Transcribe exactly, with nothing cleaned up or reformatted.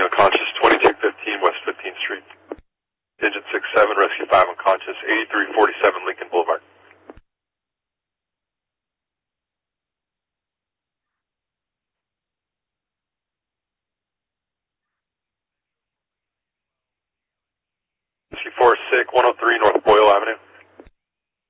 twenty unconscious, twenty-two fifteen West fifteenth Street. Digit six seven, rescue five unconscious, eighty-three forty-seven Lincoln Boulevard. Rescue four sick, one oh three North Boyle Avenue.